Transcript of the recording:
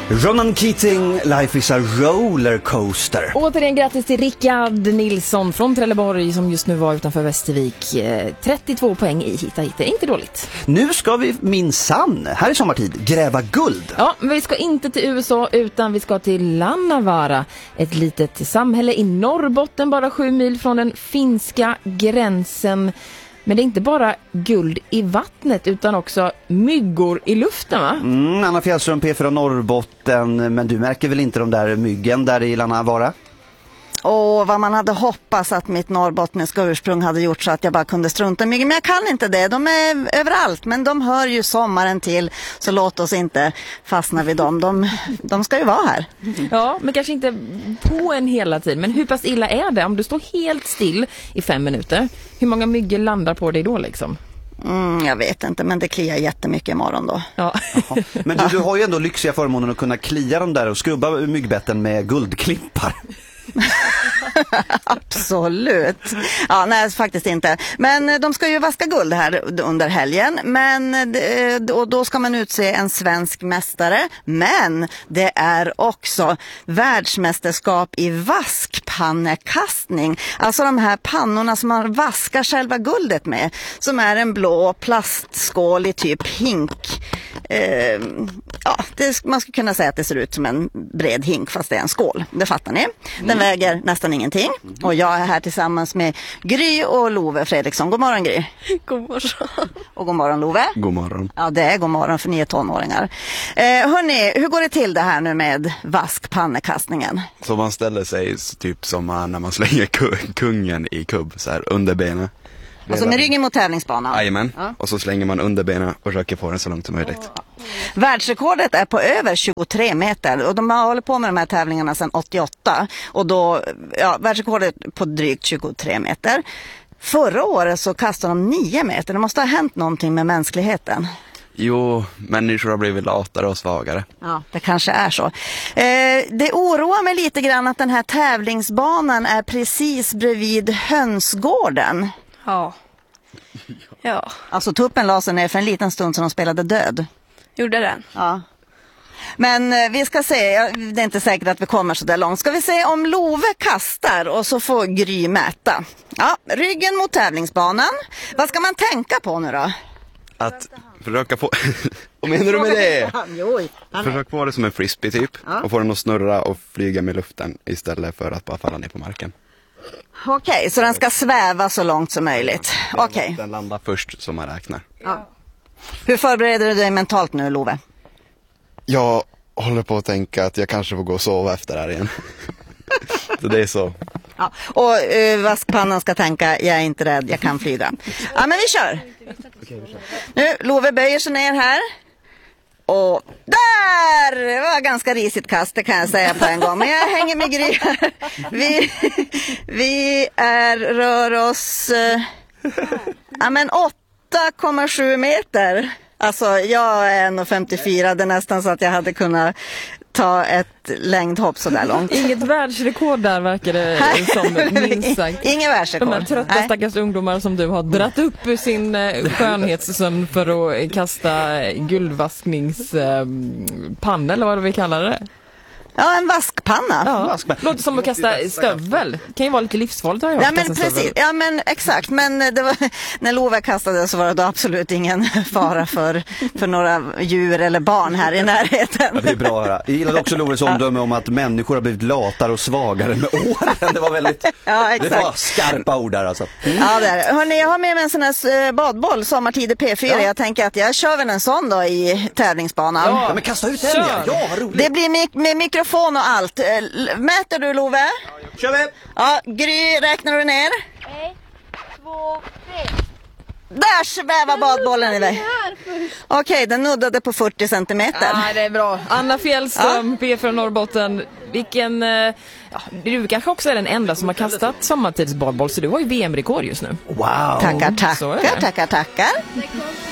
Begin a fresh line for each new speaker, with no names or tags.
Ronan Keating, Life is a rollercoaster.
Återigen grattis till Rickard Nilsson från Trelleborg som just nu var utanför Västervik. 32 poäng i Hitta Hit. Inte dåligt.
Nu ska vi minsann, här i sommartid, gräva guld.
Ja, men vi ska inte till USA utan vi ska till Lannavaara. Ett litet samhälle i Norrbotten, bara 7 mil från den finska gränsen. Men det är inte bara guld i vattnet utan också myggor i luften, va?
Anna Fjällström, P4 Norrbotten. Men du märker väl inte de där myggen där i Lannavaara?
Och vad man hade hoppats att mitt norrbottniska ursprung hade gjort så att jag bara kunde strunta i myggen. Men jag kan inte det. De är överallt, men de hör ju sommaren till. Så låt oss inte fastna vid dem. De ska ju vara här.
Ja, men kanske inte på en hela tiden. Men hur pass illa är det om du står helt still i 5 minuter? Hur många myggor landar på dig då liksom?
Jag vet inte, men det kliar jättemycket imorgon då.
Ja.
Men du har ju ändå lyxiga förmånen att kunna klia dem där och skrubba myggbetten med guldklippar.
Absolut. Ja, nej, faktiskt inte. Men de ska ju vaska guld här under helgen. Och då ska man utse en svensk mästare. Men det är också världsmästerskap i vaskpannekastning. Alltså de här pannorna som man vaskar själva guldet med. Som är en blå plastskål i typ hink. Man skulle kunna säga att det ser ut som en bred hink fast det är en skål. Det fattar ni. Den väger nästan ingenting. Och jag är här tillsammans med Gry och Love Fredriksson. God morgon, Gry.
God morgon.
Och god morgon, Love.
God morgon.
Ja, det är god morgon för ni är tonåringar. Hörrni, hur går det till det här nu med vaskpannekastningen?
Så man ställer sig typ som när man slänger kungen i kubb så här under benen.
Alltså med ryggen mot tävlingsbanan?
Jajamän. Ja. Och så slänger man under benen och röker på den så långt som möjligt.
Världsrekordet är på över 23 meter och de har hållit på med de här tävlingarna sedan 88 och då, världsrekordet på drygt 23 meter. Förra året så kastade de 9 meter. Det måste ha hänt någonting med mänskligheten.
Jo, människor har blivit latare och svagare.
Ja, det kanske är så. Det oroar mig lite grann att den här tävlingsbanan är precis bredvid hönsgården.
Ja.
Alltså tuppen la sig ner för en liten stund som de spelade död.
Gjorde den?
Ja. Men vi ska se, det är inte säkert att vi kommer så där långt. Ska vi se om Love kastar och så får Gry mäta. Ja, ryggen mot tävlingsbanan. Vad ska man tänka på nu då?
Att försöka få... Vad menar du med det? Försök få det som en frisbee typ.
Ja.
Och få den att snurra och flyga med luften istället för att bara falla ner på marken.
Okej, så den ska sväva så långt som möjligt. Okej.
Den landar först som man räknar.
Ja. Hur förbereder du dig mentalt nu, Love?
Jag håller på att tänka att jag kanske får gå och sova efter det här igen. Så det är så.
Ja. Och vaskpannan ska tänka, jag är inte rädd, jag kan flyga. Ja, men vi kör. Nu, Love böjer sig ner här. Och där! Det var ganska risigt kast, det kan jag säga på en gång. Men jag hänger med Gry här. Vi rör oss 8,7 meter. Alltså jag är 1,54. Det är nästan så att jag hade kunnat ta ett längdhopp så där långt.
Inget världsrekord där verkar det som, minst sagt.
Ingen världsrekord.
De här trötta stackars ungdomar som du har dratt upp ur sin skönhetssömn för att kasta guldvaskningspanna eller vad vi kallar det.
Ja, en vaskpanna.
Ja. Låter som att kasta stövel. Kan ju vara lite livsfarligt.
Ja, men precis. Ja, men exakt. Men det var, när Love kastade så var det då absolut ingen fara för några djur eller barn här i närheten.
Ja, det är bra att höra. Jag gillade också Loves omdöme om att människor har blivit latare och svagare med åren. Det var väldigt det var skarpa ord där alltså.
Ja, det är det. Hörrni, jag har med mig en sån här badboll, sommartid P4. Ja. Jag tänker att jag kör väl en sån då i tävlingsbanan.
Ja, men kasta ut den. Ja, vad roligt.
Det blir med mikrofon och allt. Mäter du, Love?
Ja, kör vi!
Ja, Gry, räknar du ner?
1, 2, 3.
Där svävar badbollen iväg. Okej, den nuddade på 40 centimeter.
Ja, det är bra. Anna Fjällström, P4 Norrbotten. Vilken... du kanske också är den enda som har kastat sommartidsbadboll, så du har ju VM-rekord just nu.
Wow!
Tackar.